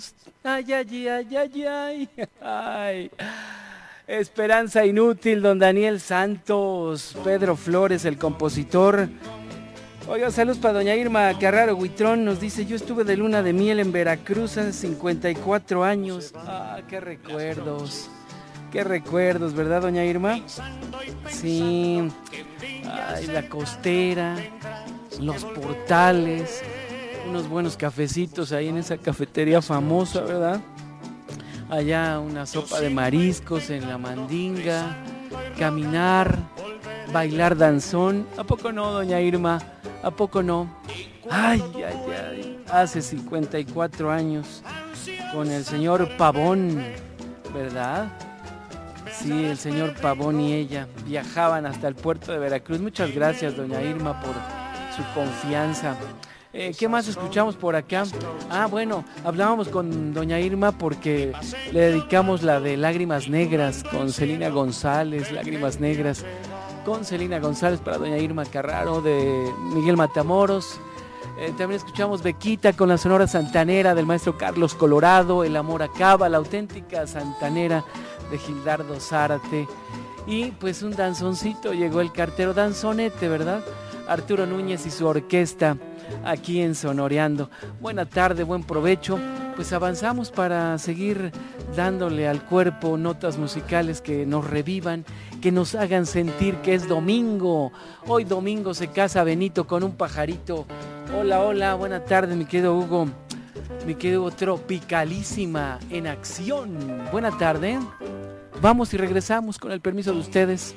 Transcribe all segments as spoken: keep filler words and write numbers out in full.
Ay, ay, ay, ay, ay, ay. Esperanza Inútil, don Daniel Santos, Pedro Flores, el compositor. Oiga, saludos para doña Irma Carraro Huitrón, nos dice, yo estuve de luna de miel en Veracruz hace cincuenta y cuatro años. Ah, qué recuerdos, qué recuerdos, ¿verdad, doña Irma? Sí, ay, la costera, los portales, unos buenos cafecitos ahí en esa cafetería famosa, ¿verdad? Allá una sopa de mariscos en la Mandinga, caminar, bailar danzón. ¿A poco no, doña Irma? ¿A poco no? Ay, ay, ay, hace cincuenta y cuatro años, con el señor Pavón, ¿verdad? Sí, el señor Pavón y ella viajaban hasta el puerto de Veracruz. Muchas gracias, doña Irma, por su confianza. Eh, ¿Qué más escuchamos por acá? Ah, bueno, hablábamos con doña Irma porque le dedicamos la de Lágrimas Negras con Celina González, Lágrimas Negras con Celina González para doña Irma Carraro, de Miguel Matamoros. Eh, también escuchamos Bequita con la Sonora Santanera del maestro Carlos Colorado, El Amor Acaba, la auténtica santanera de Gildardo Zárate. Y pues un danzoncito, llegó el cartero danzonete, ¿verdad? Arturo Núñez y su orquesta aquí en Sonoreando. Buena tarde, buen provecho. Pues avanzamos para seguir dándole al cuerpo notas musicales que nos revivan, que nos hagan sentir que es domingo. Hoy domingo se casa Benito con un pajarito. Hola, hola, buena tarde, mi querido Hugo. Mi querido Hugo, Tropicalísima en acción. Buena tarde. Vamos y regresamos con el permiso de ustedes.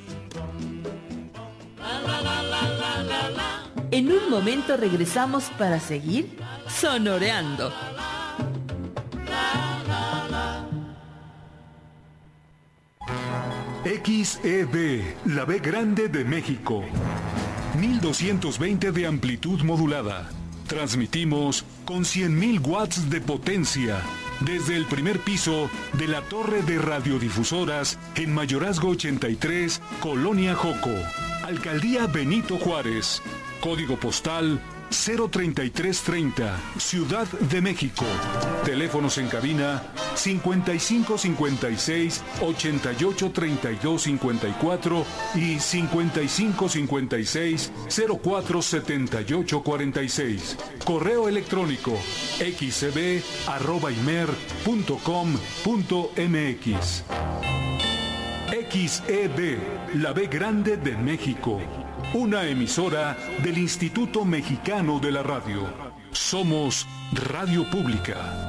En un momento regresamos para seguir sonoreando. X E B, la B grande de México. mil doscientos veinte de amplitud modulada. Transmitimos con cien mil watts de potencia desde el primer piso de la torre de radiodifusoras en Mayorazgo ochenta y tres, Colonia Joco, Alcaldía Benito Juárez. Código postal cero treinta y tres treinta, Ciudad de México. Teléfonos en cabina cincuenta y cinco cincuenta y seis ochenta y ocho treinta y dos cincuenta y cuatro y cincuenta y cinco cincuenta y seis cero cuatro setenta y ocho cuarenta y seis. Correo electrónico xcb arroba imer punto com punto mx. X E B, la B grande de México. Una emisora del Instituto Mexicano de la Radio. Somos Radio Pública.